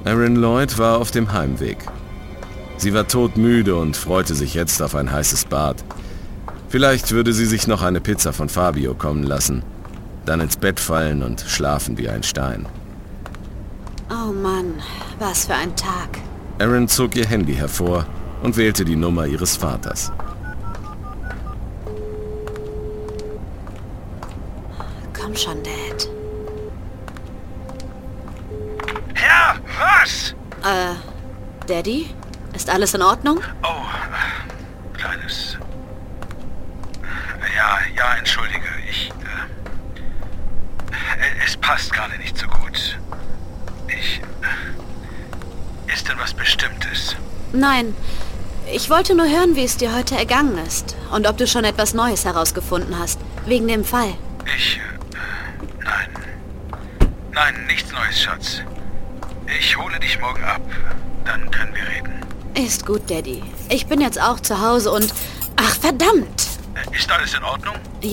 Erin Lloyd war auf dem Heimweg. Sie war todmüde und freute sich jetzt auf ein heißes Bad. Vielleicht würde sie sich noch eine Pizza von Fabio kommen lassen, dann ins Bett fallen und schlafen wie ein Stein. Oh Mann, was für ein Tag. Erin zog ihr Handy hervor und wählte die Nummer ihres Vaters. Komm schon, Dad. Ja, was? Daddy? Ist alles in Ordnung? Oh, Kleines. Ja, entschuldige. Es passt gerade nicht so gut. Ist denn was Bestimmtes? Nein. Ich wollte nur hören, wie es dir heute ergangen ist. Und ob du schon etwas Neues herausgefunden hast. Wegen dem Fall. Nein. Nein, nichts Neues, Schatz. Ich hole dich morgen ab. Dann können wir reden. Ist gut, Daddy. Ich bin jetzt auch zu Hause und... Ach, verdammt! Ist alles in Ordnung?